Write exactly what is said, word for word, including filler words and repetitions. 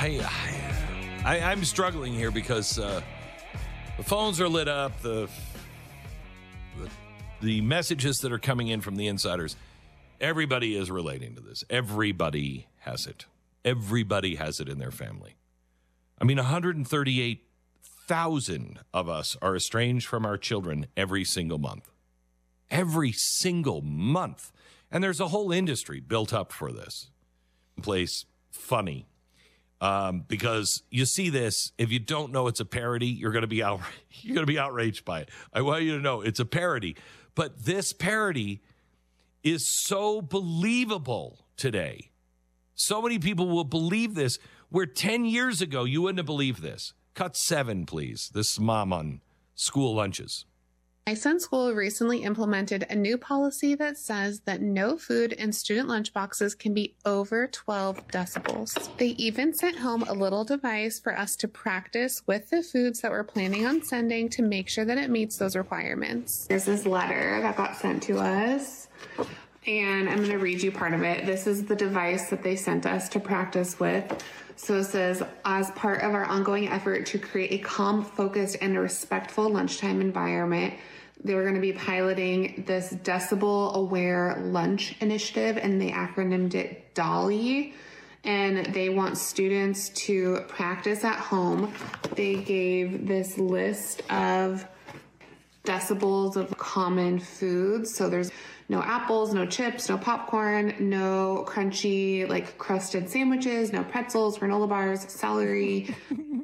I, I, I'm struggling here because uh, the phones are lit up. The, the the messages that are coming in from the insiders, everybody is relating to this. Everybody has it. Everybody has it in their family. I mean, one hundred thirty-eight thousand of us are estranged from our children every single month. Every single month. And there's a whole industry built up for this. Place funny. Um, because you see this, if you don't know it's a parody, you're going to be out, you're going to be outraged by it. I want you to know it's a parody. But this parody is so believable today. So many people will believe this, where ten years ago you wouldn't have believed this. Cut seven, please. This mom on school lunches. My son's school recently implemented a new policy that says that no food in student lunchboxes can be over twelve decibels. They even sent home a little device for us to practice with the foods that we're planning on sending to make sure that it meets those requirements. There's this letter that got sent to us, and I'm going to read you part of it. This is the device that they sent us to practice with. So it says, as part of our ongoing effort to create a calm, focused, and respectful lunchtime environment, they were going to be piloting this Decibel Aware Lunch Initiative, and they acronymed it DALI. And they want students to practice at home. They gave this list of decibels of common foods. So there's no apples, no chips, no popcorn, no crunchy, like crusted sandwiches, no pretzels, granola bars, celery,